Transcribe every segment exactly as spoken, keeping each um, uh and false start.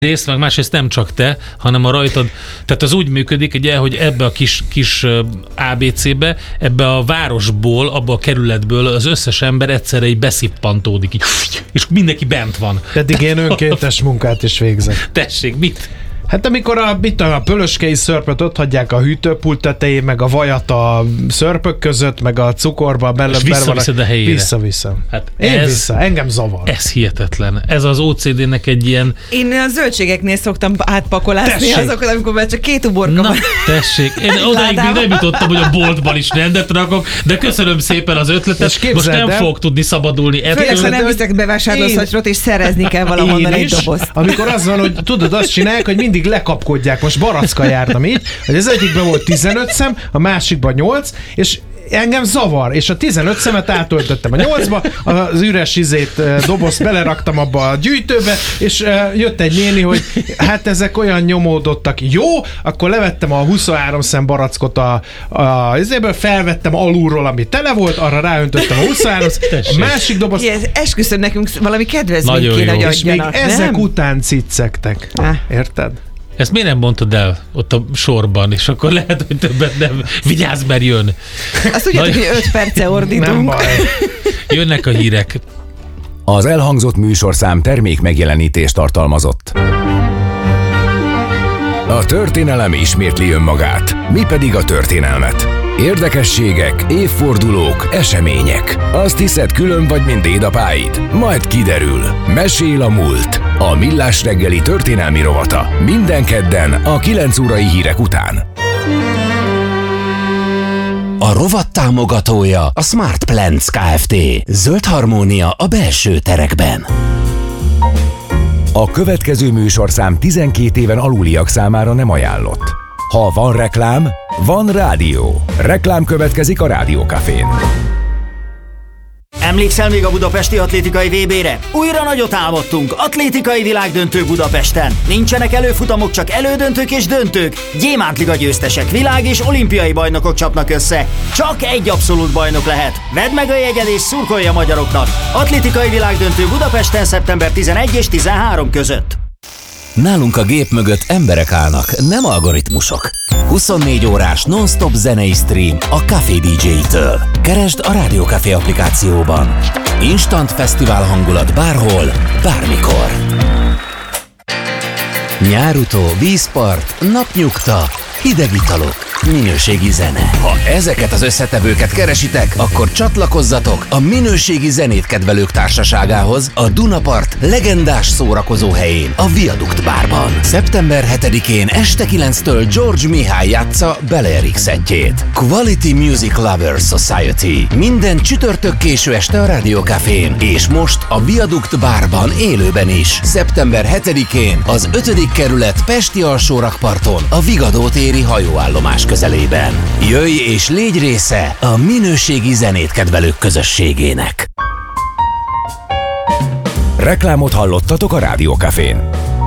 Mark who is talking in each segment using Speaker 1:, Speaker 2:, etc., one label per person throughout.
Speaker 1: Részt, meg másrészt nem csak te, hanem a rajtad, tehát az úgy működik, ugye, hogy ebbe a kis, kis á bé cé-be, ebbe a városból, abba a kerületből az összes ember egyszerre így beszippantódik, így, és mindenki bent van.
Speaker 2: Pedig én önkéntes munkát is végzek.
Speaker 1: Tessék, mit?
Speaker 2: Hát amikor a, mit, a pölöskei szörpöt ott hagyják a hűtőpult tetején, meg a vajat a szörpök között, meg a cukorba bele,
Speaker 1: és visszaviszed a helyére.
Speaker 2: Visszaviszem.
Speaker 1: Hát
Speaker 2: Én
Speaker 1: ez,
Speaker 2: vissza, engem zavar.
Speaker 1: Ez hihetetlen. Ez az ó cé dé-nek egy ilyen...
Speaker 3: Én a zöldségeknél szoktam átpakolásni
Speaker 2: tessék.
Speaker 3: azokat, amikor már csak két uborka
Speaker 1: Na,
Speaker 3: van.
Speaker 1: tessék. Én odáig még nem jutottam, hogy a boltban is rendet rakok, de köszönöm szépen az ötletet. Most nem fogok tudni szabadulni ettől.
Speaker 3: Főleg, ha nem viszek bevásárlószatyrot, és szerezni kell valahonnan egy dobozt.
Speaker 2: Amikor az van, hogy tudod, azt csinálják, hogy mindig lekapkodják. Most Baracka jártam így, hogy az egyikben volt tizenöt szem, a másikban nyolc, és engem zavar, és a tizenöt szemet átöltöttem a nyolcba, az üres izét, dobozt beleraktam abba a gyűjtőbe, és jött egy néni, hogy hát ezek olyan nyomódottak. Jó, akkor levettem a huszonhárom szem barackot a, a izéből, felvettem alulról, ami tele volt, arra ráöntöttem a huszonhárom szem, a másik doboz.
Speaker 3: Igen, esküszöm, nekünk valami kedvezményt kéne, hogy
Speaker 2: és még
Speaker 3: adjanak,
Speaker 2: ezek
Speaker 3: nem?
Speaker 2: után ciccegtek. Érted?
Speaker 1: Ezt miért nem mondtad el ott a sorban, és akkor lehet, hogy többet nem. Vigyázz, mert jön.
Speaker 3: Azt tudjátok, hogy öt perce ordítunk.
Speaker 2: Nem baj.
Speaker 1: Jönnek a hírek.
Speaker 4: Az elhangzott műsorszám termék megjelenítést tartalmazott. A történelem ismétli önmagát, mi pedig a történelmet. Érdekességek, évfordulók, események. Azt hiszed, külön vagy, mint dédapáid? Majd kiderül. Mesél a múlt. A Millás reggeli történelmi rovata. Minden kedden a kilenc órai hírek után.
Speaker 5: A rovat támogatója a Smart Plants Kft. Zöld harmónia a belső terekben.
Speaker 4: A következő műsorszám tizenkét éven aluliak számára nem ajánlott. Ha van reklám, van rádió. Reklám következik a Rádió Cafén.
Speaker 6: Emlékszel még a budapesti atlétikai vé bére? Újra nagyot álmodtunk, atlétikai világdöntő Budapesten. Nincsenek előfutamok, csak elődöntők és döntők. Gyémántliga győztesek, világ és olimpiai bajnokok csapnak össze. Csak egy abszolút bajnok lehet. Vedd meg a jegyed és szurkolj a magyaroknak. Atlétikai világdöntő Budapesten szeptember tizenegy és tizenhárom között.
Speaker 5: Nálunk a gép mögött emberek állnak, nem algoritmusok. huszonnégy órás non-stop zenei stream a Café dé dzsé-től. Keresd a Rádió Café applikációban. Instant fesztivál hangulat bárhol, bármikor. Nyárutó, vízpart, napnyugta, hideg italok, minőségi zene. Ha ezeket az összetevőket keresitek, akkor csatlakozzatok a minőségi zenét kedvelők társaságához a Dunapart legendás szórakozó helyén, a Viadukt Bárban. szeptember hetedikén este kilenctől George Mihály játsza Bel Air szettjét. Quality Music Lovers Society. Minden csütörtök késő este a Rádió Cafén, és most a Viadukt Bárban élőben is. szeptember hetedikén az ötödik kerület Pesti alsórakparton a Vigadó téri hajóállomás közelében. Jöjj és légy része a minőségi zenét kedvelők közösségének.
Speaker 4: Reklámot hallottatok a Rádió Cafén.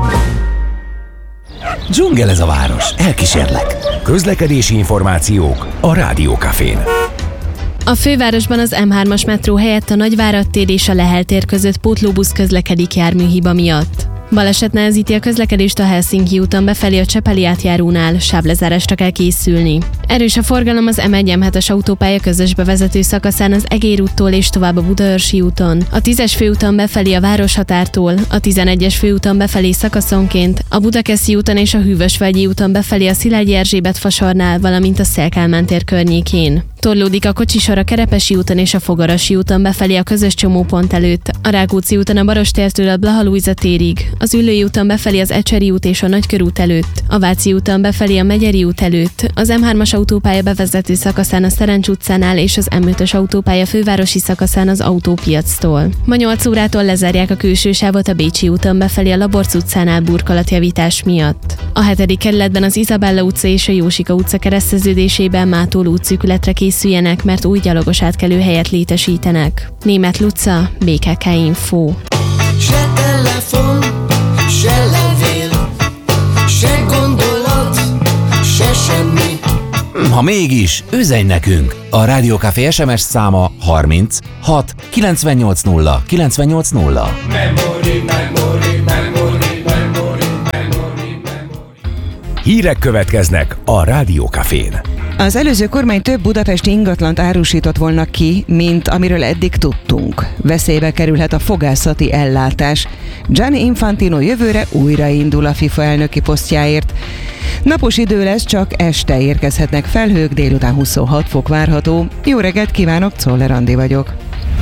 Speaker 5: Dzsungel ez a város, elkísérlek.
Speaker 4: Közlekedési információk a Rádió Cafén.
Speaker 7: A fővárosban az em hármas metró helyett a Nagyvárad tér és a Lehel tér között pótlóbusz közlekedik járműhiba miatt. Baleset nehezíti a közlekedést a Helsinki úton befelé a Csepeli átjárónál, sávlezárásra kell készülni. Erős a forgalom az em egy em hetes autópálya közös bevezető szakaszán az Egér úttól és tovább a Budaörsi úton, a tízes főúton befelé a Városhatártól, a tizenegyes főúton befelé szakaszonként, a Budakeszi úton és a Hűvösvölgyi úton befelé a Szilágyi Erzsébet fasornál, valamint a Széll-Kálmán tér környékén. Torlódik a kocsisor a Kerepesi úton és a Fogarasi úton befelé a közös csomópont előtt, a Rákóczi úton a Barostértől a Blaha Lujza térig, az Üllői úton befelé az Ecseri út és a Nagykörút előtt, a Váci úton befelé a Megyeri út előtt, az em hármas autópálya bevezető szakaszán a Szerencs utcánál és az em ötös autópálya fővárosi szakaszán az Autópiactól. Ma nyolc órától lezárják a külső sávot a Bécsi úton befelé a Laborc utcánál burkolatjavítás miatt. A hetedik kerületben az Izabella utca és a Jósika utca kereszteződésében Mától útszűkületre készüljenek, mert új gyalogos átkelőhelyet létesítenek. Németh Luca, bé ká ká Info.
Speaker 8: Se telefon, se levél, se gondolat, se semmi.
Speaker 5: Ha mégis, üzenj nekünk! A Rádió Café es em es száma harminc hat kilencvennyolc nulla kilencvennyolc nulla.
Speaker 8: Memory, memory, memory, memory.
Speaker 4: Hírek következnek a Rádió Cafén.
Speaker 3: Az előző kormány több budapesti ingatlant árusított volna ki, mint amiről eddig tudtunk. Veszélybe kerülhet a fogászati ellátás. Gianni Infantino jövőre újraindul a FIFA elnöki posztjáért. Napos idő lesz, csak este érkezhetnek felhők, délután huszonhat fok várható. Jó reggelt kívánok, Czoller Andi vagyok.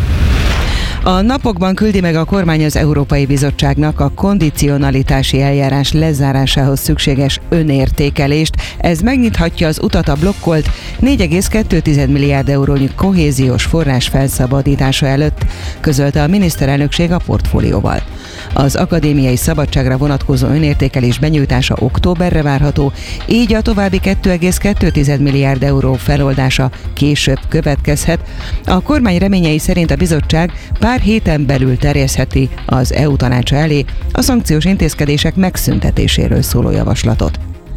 Speaker 3: A napokban küldi meg a kormány az Európai Bizottságnak a kondicionalitási eljárás lezárásához szükséges önértékelést. Ez megnyithatja az utat a blokkolt négy egész kettő milliárd eurónyi kohéziós forrás felszabadítása előtt, közölte a miniszterelnökség a portfólióval. Az akadémiai szabadságra vonatkozó önértékelés benyújtása októberre várható, így a további két egész kettő milliárd euró feloldása később következhet. A kormány reményei szerint a bizottság pár héten belül terjesztheti az é u tanácsa elé a szankciós intézkedések megszüntetéséről szóló javaslatot.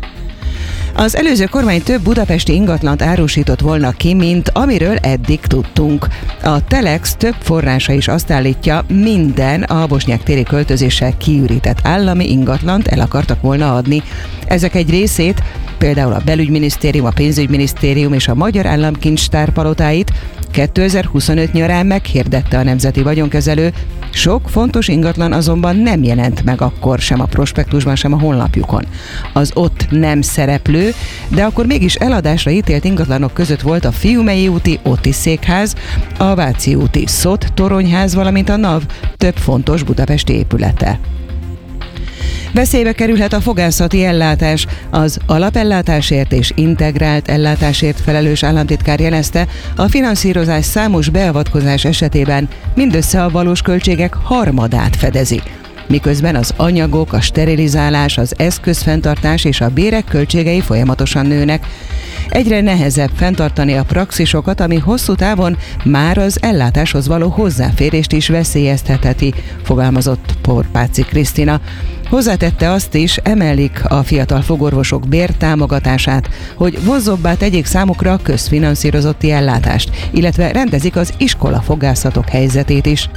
Speaker 3: Az előző kormány több budapesti ingatlant árusított volna ki, mint amiről eddig tudtunk. A Telex több forrása is azt állítja, minden a Bosnyák téri költözéssel kiürített állami ingatlant el akartak volna adni. Ezek egy részét, például a Belügyminisztérium, a Pénzügyminisztérium és a Magyar Államkincstár palotáit kétezer-huszonöt nyarán meghirdette a Nemzeti Vagyonkezelő, sok fontos ingatlan azonban nem jelent meg akkor sem a prospektusban, sem a honlapjukon. Az ott nem szereplő, de akkor mégis eladásra ítélt ingatlanok között volt a Fiumei úti Otis székház, a Váci úti Szot toronyház, valamint a NAV több fontos budapesti épülete. Veszélybe kerülhet a fogászati ellátás. Az alapellátásért és integrált ellátásért felelős államtitkár jelezte, a finanszírozás számos beavatkozás esetében mindössze a valós költségek harmadát fedezi, miközben az anyagok, a sterilizálás, az eszközfenntartás és a bérek költségei folyamatosan nőnek. Egyre nehezebb fenntartani a praxisokat, ami hosszú távon már az ellátáshoz való hozzáférést is veszélyeztetheti, fogalmazott Porpáci Krisztina. Hozzátette azt is, emelik a fiatal fogorvosok bértámogatását, hogy vonzóbbá tegyék számukra a közfinanszírozotti ellátást, illetve rendezik az iskolafogászatok helyzetét is.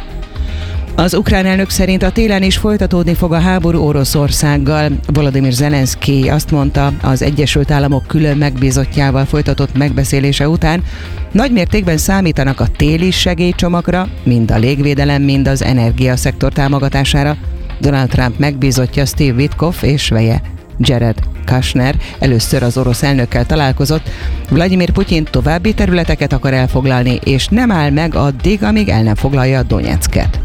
Speaker 3: Az ukrán elnök szerint a télen is folytatódni fog a háború Oroszországgal. Volodymyr Zelenszkij azt mondta az Egyesült Államok külön megbízottjával folytatott megbeszélése után, nagymértékben számítanak a téli segélycsomagra, mind a légvédelem, mind az energiaszektor támogatására. Donald Trump megbízottja Steve Witkoff és veje Jared Kushner először az orosz elnökkel találkozott. Vladimir Putyin további területeket akar elfoglalni, és nem áll meg addig, amíg el nem foglalja Donyecket.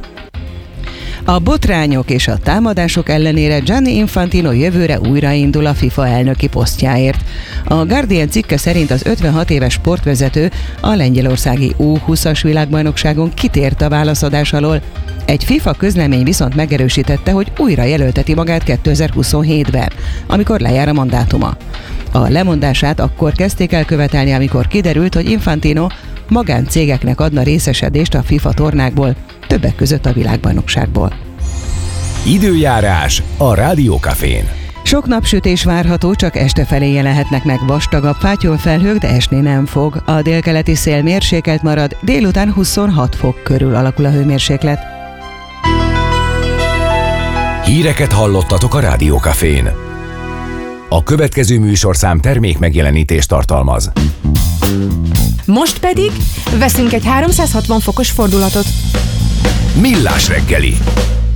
Speaker 3: A botrányok és a támadások ellenére Gianni Infantino jövőre újraindul a FIFA elnöki posztjáért. A Guardian cikke szerint az ötvenhat éves sportvezető a lengyelországi U húszas világbajnokságon kitért a válaszadás alól. Egy FIFA közlemény viszont megerősítette, hogy újra jelölteti magát kétezer-huszonhétben, amikor lejár a mandátuma. A lemondását akkor kezdték el követelni, amikor kiderült, hogy Infantino magáncégeknek adna részesedést a FIFA tornákból, többek között a világbajnokságból.
Speaker 4: Időjárás a Rádió Cafén.
Speaker 3: Sok napsütés várható, csak este felé jelenhetnek meg vastagabb fátyolfelhők, de esni nem fog. A délkeleti szél mérsékelt marad, délután huszonhat fok körül alakul a hőmérséklet.
Speaker 4: Híreket hallottatok a Rádió Cafén. A következő műsorszám termék megjelenítést tartalmaz.
Speaker 9: Most pedig veszünk egy háromszázhatvan fokos fordulatot.
Speaker 4: Millás reggeli.